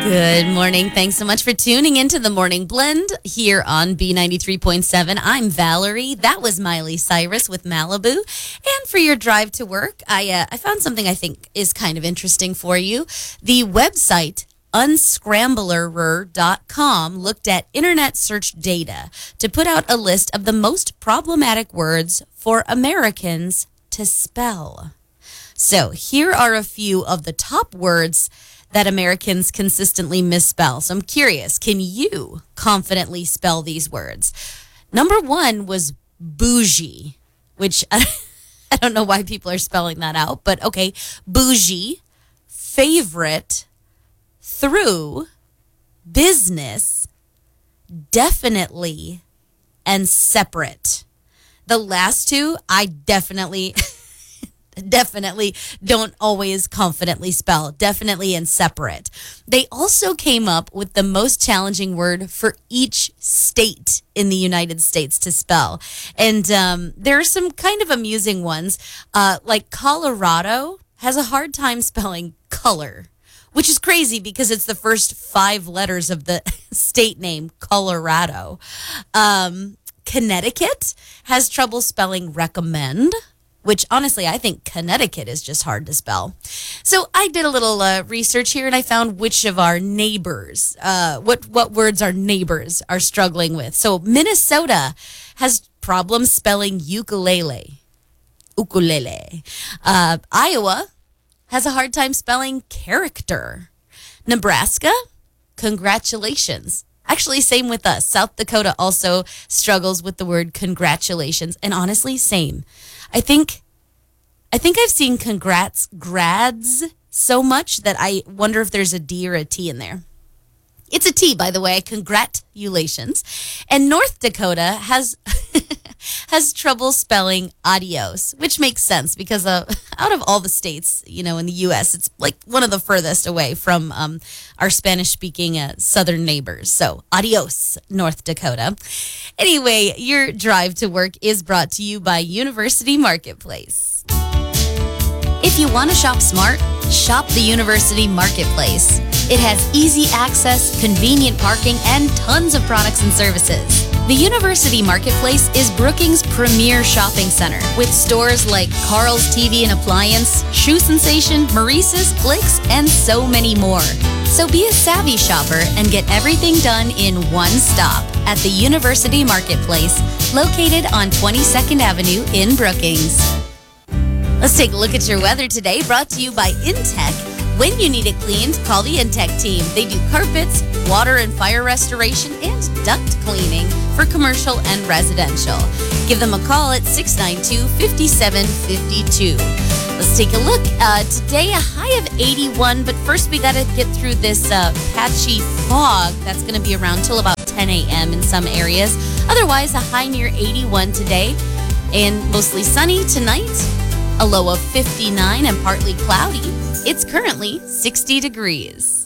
Good morning. Thanks so much for tuning into the Morning Blend here on B93.7. I'm Valerie. That was Miley Cyrus with Malibu. And for your drive to work, I found something I think is kind of interesting for you. The website unscrambler.com looked at internet search data to put out a list of the most problematic words for Americans to spell. So here are a few of the top words that Americans consistently misspell. So I'm curious, can you confidently spell these words? Number one was bougie, which I don't know why people are spelling that out, but okay. Bougie, favorite, through, business, definitely, and separate. The last two, I definitely don't always confidently spell. Definitely and separate. They also came up with the most challenging word for each state in the United States to spell. And there are some kind of amusing ones. Like Colorado has a hard time spelling color, which is crazy because it's the first 5 letters of the state name, Colorado. Connecticut has trouble spelling recommend, which honestly, I think Connecticut is just hard to spell. So I did a little research here and I found which of our neighbors, what words our neighbors are struggling with. So Minnesota has problems spelling ukulele. Iowa has a hard time spelling character. Nebraska, congratulations. Actually, same with us. South Dakota also struggles with the word congratulations. And honestly, same. I think I've seen congrats grads so much that I wonder if there's a D or a T in there. It's a T, by the way. Congratulations. And North Dakota has has trouble spelling adios, which makes sense because out of all the states, in the U.S., it's like one of the furthest away from our Spanish-speaking southern neighbors. So adios, North Dakota. Anyway, your drive to work is brought to you by University Marketplace. If you want to shop smart, shop the University Marketplace. It has easy access, convenient parking, and tons of products and services. The University Marketplace is Brookings' premier shopping center with stores like Carl's TV and Appliance, Shoe Sensation, Maurice's, Flicks, and so many more. So be a savvy shopper and get everything done in one stop at the University Marketplace, located on 22nd Avenue in Brookings. Let's take a look at your weather today, brought to you by Intech. When you need it cleaned, call the Intech team. They do carpets, water and fire restoration, and duct cleaning for commercial and residential. Give them a call at 692-5752. Let's take a look. Today, a high of 81, but first we got to get through this patchy fog. That's going to be around till about 10 a.m. in some areas. Otherwise, a high near 81 today and mostly sunny tonight. A low of 59 and partly cloudy. It's currently 60 degrees.